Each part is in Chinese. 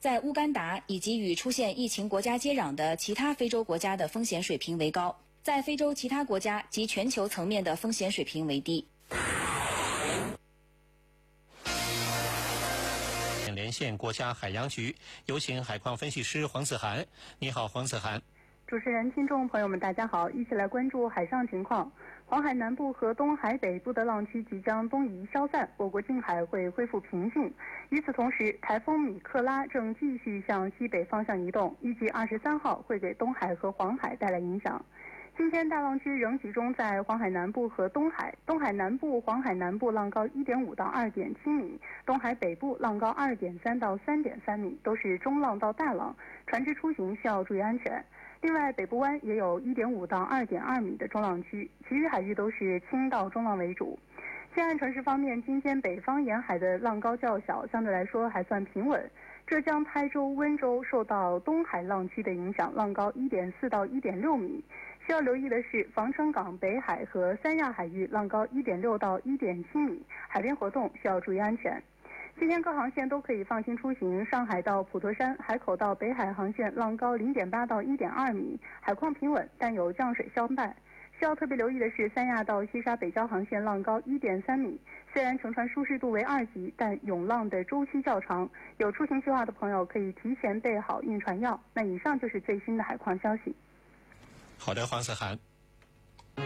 在乌干达以及与出现疫情国家接壤的其他非洲国家的风险水平为高，在非洲其他国家及全球层面的风险水平为低。 连线国家海洋局，有请海况分析师黄子涵。你好，黄子涵。 主持人、听众朋友们，大家好，一起来关注海上情况。黄海南部和东海北部的浪区即将东移消散，我国近海会恢复平静。与此同时，台风米克拉正继续向西北方向移动，预计23号会给东海和黄海带来影响。今天大浪区仍集中在黄海南部和东海，东海南部、黄海南部浪高1.5到2.7米，东海北部浪高2.3到3.3米，都是中浪到大浪，船只出行需要注意安全。另外，北部湾也有1.5到2.2米的中浪区，其余海域都是轻到中浪为主。西岸城市方面，今天北方沿海的浪高较小，相对来说还算平稳。浙江台州、温州受到东海浪区的影响，浪高1.4到1.6米。需要留意的是，防城港北海和三亚海域浪高1.6到1.7米，海边活动需要注意安全。今天各航线都可以放心出行，上海到普陀山、海口到北海航线浪高0.8到1.2米，海况平稳，但有降水相伴。需要特别留意的是，三亚到西沙北礁航线浪高1.3米，虽然乘船舒适度为2级，但涌浪的周期较长，有出行计划的朋友可以提前备好晕船药。那以上就是最新的海况消息。 好的，黄子涵。 这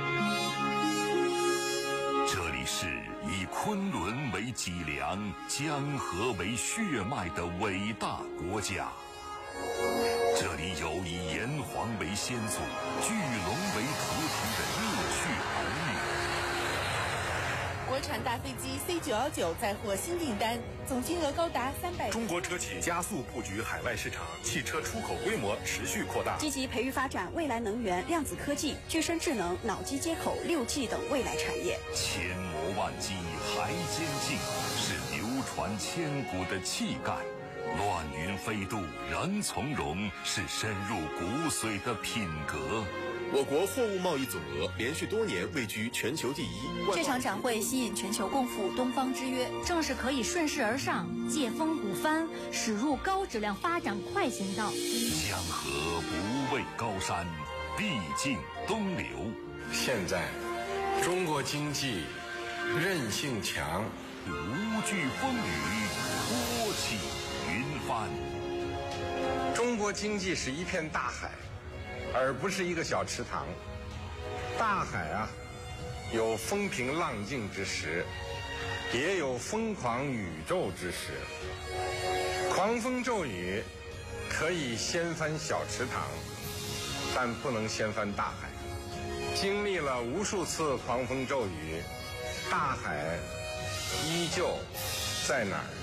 里是以昆仑为脊梁、江河为血脉的伟大国家。这里有以炎黄为先祖、巨龙为图腾的热血儿女。 国产大飞机 C919 再获新订单，总金额高达300。 中国车企加速布局海外市场，汽车出口规模持续扩大， 积极培育发展未来能源、量子科技、具身智能、脑机接口、6G 等未来产业。 千磨万击还坚劲，是流传千古的气概。乱云飞渡人从容，是深入骨髓的品格。 我国货物贸易总额连续多年位居全球第一。 这场展会吸引全球共赴东方之约，正是可以顺势而上，借风鼓帆，驶入高质量发展快行道。 江河不畏高山，必经东流。 现在中国经济韧性强， 无惧风雨，托起云帆。 中国经济是一片大海，而不是一个小池塘。大海啊，有风平浪静之时，也有疯狂宇宙之时。狂风骤雨可以掀翻小池塘，但不能掀翻大海。经历了无数次狂风骤雨，大海依旧在哪儿？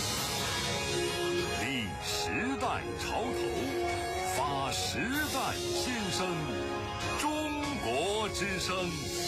立时代潮头，发时代先声，中国之声。